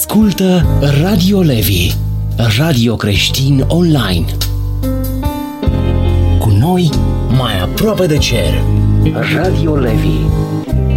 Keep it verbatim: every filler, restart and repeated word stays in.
Ascultă Radio Levi, radio creștin online. Cu noi, mai aproape de cer. Radio Levi.